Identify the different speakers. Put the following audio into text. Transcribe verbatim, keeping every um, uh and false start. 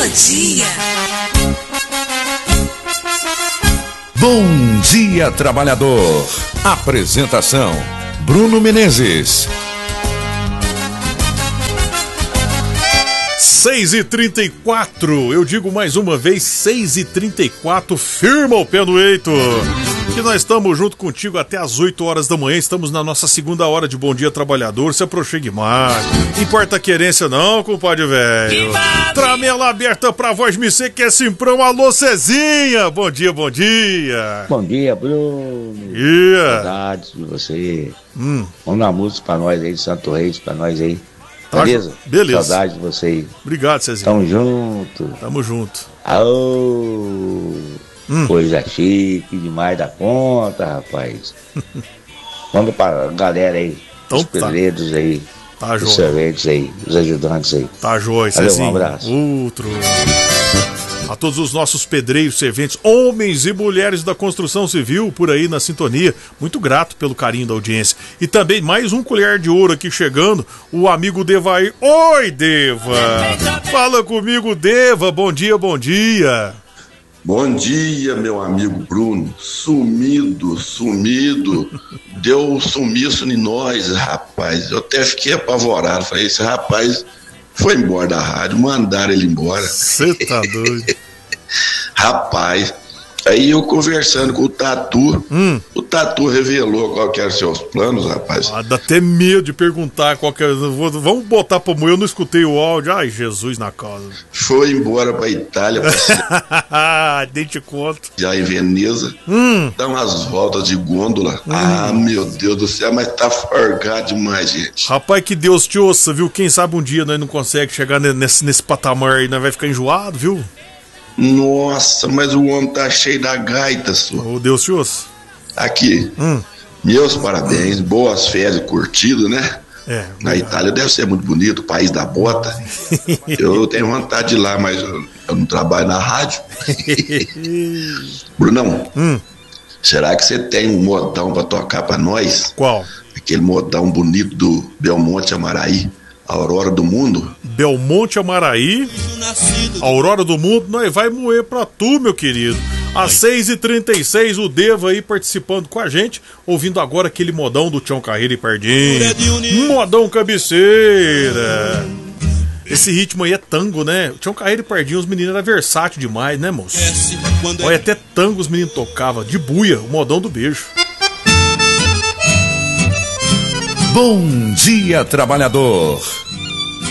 Speaker 1: dia.
Speaker 2: Bom dia, trabalhador. Apresentação: Bruno Menezes.
Speaker 3: seis e trinta e quatro, eu digo mais uma vez, seis e trinta e quatro, firma o pé no eito, que nós estamos junto contigo até as oito horas da manhã, estamos na nossa segunda hora de Bom Dia Trabalhador, se aproxime mais, importa a querência não, compadre velho, tramela aberta pra voz me ser que é simprão, alô Cezinha, bom dia, bom dia.
Speaker 4: Bom dia, Bruno.
Speaker 3: Yeah.
Speaker 4: Saudades de você.
Speaker 3: Hum.
Speaker 4: Vamos dar música pra nós aí, de Santo Reis, pra nós aí.
Speaker 3: Tá,
Speaker 4: beleza?
Speaker 3: Beleza.
Speaker 4: Saudade de você.
Speaker 3: Obrigado, Cezinha.
Speaker 4: Tamo junto.
Speaker 3: Tamo junto.
Speaker 4: Aô,
Speaker 3: hum.
Speaker 4: Coisa chique demais da conta, rapaz. Manda pra galera aí,
Speaker 3: então,
Speaker 4: os pedreiros tá. aí,
Speaker 3: tá,
Speaker 4: os serventes aí, os ajudantes aí.
Speaker 3: Tá jóia,
Speaker 4: Cezinha. Um abraço.
Speaker 3: Outro. A todos os nossos pedreiros, serventes, homens e mulheres da construção civil por aí na sintonia, muito grato pelo carinho da audiência. E também mais um colher de ouro aqui chegando, o amigo Devair. Oi, Deva! Fala comigo, Deva, bom dia, bom dia.
Speaker 5: Bom dia, meu amigo Bruno, sumido, sumido, deu um sumiço em nós, rapaz, eu até fiquei apavorado, falei, esse rapaz... foi embora da rádio, mandaram ele embora.
Speaker 3: Você tá doido.
Speaker 5: Rapaz, aí eu conversando com o Tatu, hum. o Tatu revelou qual que eram os seus planos, rapaz.
Speaker 3: Ah, dá até medo de perguntar qual que é. Vamos botar pra moer, eu não escutei o áudio. Ai, Jesus na casa.
Speaker 5: Foi embora pra Itália.
Speaker 3: Nem te conto.
Speaker 5: Já em Veneza,
Speaker 3: hum.
Speaker 5: dá umas voltas de gôndola. Hum. Ah, meu Deus do céu, mas tá forgado demais, gente.
Speaker 3: Rapaz, que Deus te ouça, viu? Quem sabe um dia nós não consegue chegar nesse, nesse patamar aí, nós vai ficar enjoado, viu?
Speaker 5: Nossa, mas o homem tá cheio da gaita, só.
Speaker 3: Ô, Deus te ouça.
Speaker 5: Aqui,
Speaker 3: hum.
Speaker 5: meus parabéns, boas férias, curtido, né?
Speaker 3: É,
Speaker 5: na Itália deve ser muito bonito, o país da bota. Eu tenho vontade de ir lá, mas eu, eu não trabalho na rádio. Brunão,
Speaker 3: hum.
Speaker 5: será que você tem um modão pra tocar pra nós?
Speaker 3: Qual?
Speaker 5: Aquele modão bonito do Belmonte Amaraí, Aurora do Mundo.
Speaker 3: Belmonte Amaraí, Aurora do Mundo, nós vai moer pra tu, meu querido. Às seis e trinta e seis, o Deva aí participando com a gente, ouvindo agora aquele modão do Tião Carreira e Pardinho. Modão cabeceira. Esse ritmo aí é tango, né? O Tião Carreira e Pardinho, os meninos eram versátil demais, né, moço? Olha, até tango os meninos tocavam, de buia, o modão do beijo.
Speaker 2: Bom dia, trabalhador.